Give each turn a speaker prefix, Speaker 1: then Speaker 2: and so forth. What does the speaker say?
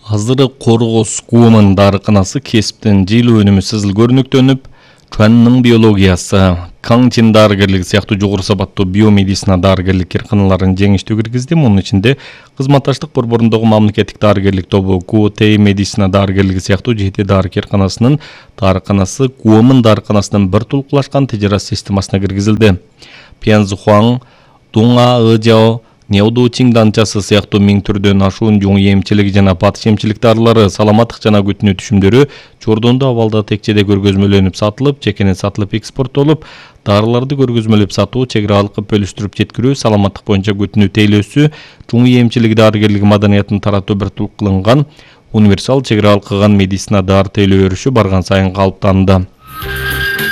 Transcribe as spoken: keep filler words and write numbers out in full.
Speaker 1: Азыры Коргос Куомун дарыканасы кесиптен жыл өнүмү сызыл көрүнүктөнүп, Чуанның биологиясы, Каңчин дарыгерлиги сыяктуу жогору сапаттуу биомедицина дарыгерлик кирканаларын жеңиштүү киргизди. Мунун ичинде кызматташтык борборундагы мамлекеттик дарыгерлик тобу Куотей медицина дарыгерлиги сыяктуу жети дары кирканасынын дарыканасы Куомун дарыканасынын бир тулкулашкан тижарат системасына киргизилди. Пянзхуан, Дунга, Ыжао, Неуду Чинданчасы сыяктуу миң түрдөн ашуун жуң эмчилик жана патыш эмчилик дарылары, саламаттык жана күтүнүү түшүмдөрү Чордондо абалда текчеде көргөзмөлөнүп сатылып, чекене сатылып экспорттолуп, дарыларды көргөзмөлөп сатуу, чек ара алкып бөлүштүрүп жеткирүү, саламаттык боюнча күтүнүү тейлөөсү, жуң эмчилик дарыгерлиги маданиятын таратуу бир тул кылынган универсал чек ара алкыган медицина дары тейлөө өрүшү барган сайын калыптанды.